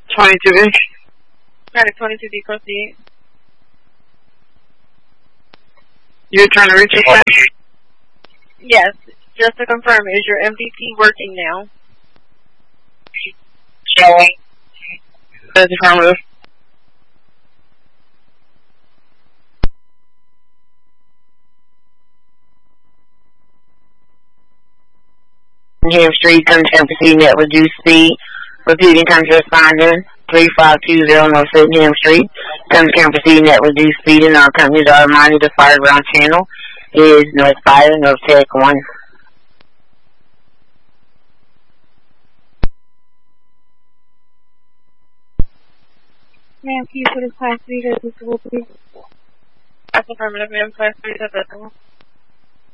22B. Got it, 22B, proceed. You're trying to reach us? Yes, just to confirm, is your MVP working now? Showing. That's affirmative. Ham Street, come to proceed net reduced speed. Repeating, come to responder 3520 North Ham Street. Come to proceed net reduced speed, and our companies are reminded the fire ground channel is North 5 and North Tech 1. Ma'am, can you put a class 3 as visible, please? That's affirmative, ma'am. Class 3 is visible.